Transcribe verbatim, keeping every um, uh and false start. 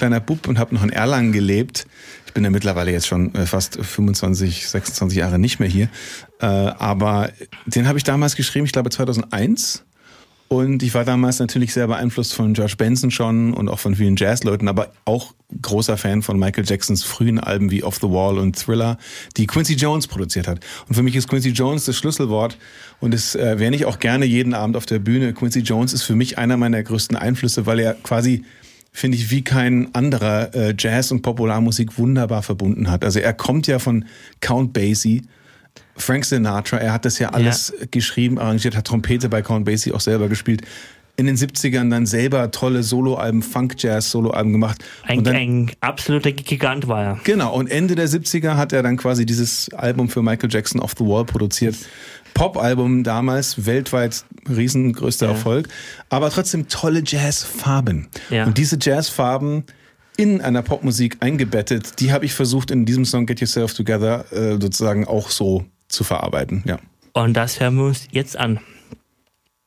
kleiner Bub und habe noch in Erlangen gelebt. Ich bin ja mittlerweile jetzt schon fast fünfundzwanzig, sechsundzwanzig Jahre nicht mehr hier. Äh, aber den habe ich damals geschrieben, ich glaube zweitausendeins. Und ich war damals natürlich sehr beeinflusst von George Benson schon und auch von vielen Jazzleuten, aber auch großer Fan von Michael Jacksons frühen Alben wie Off the Wall und Thriller, die Quincy Jones produziert hat. Und für mich ist Quincy Jones das Schlüsselwort und das äh, erwähne ich auch gerne jeden Abend auf der Bühne. Quincy Jones ist für mich einer meiner größten Einflüsse, weil er quasi, finde ich, wie kein anderer äh, Jazz und Popularmusik wunderbar verbunden hat. Also er kommt ja von Count Basie, Frank Sinatra, er hat das ja alles ja. geschrieben, arrangiert, hat Trompete bei Count Basie auch selber gespielt. In den siebzigern dann selber tolle Soloalben, Funk-Jazz-Soloalben gemacht. Ein, und dann, ein absoluter Gigant war er. Genau, und Ende der siebziger hat er dann quasi dieses Album für Michael Jackson, Off the Wall, produziert. Pop-Album damals, weltweit riesengrößter ja. Erfolg, aber trotzdem tolle Jazzfarben. Ja. Und diese Jazzfarben in einer Popmusik eingebettet, die habe ich versucht in diesem Song Get Yourself Together äh, sozusagen auch so zu verarbeiten. Ja. Und das hören wir uns jetzt an.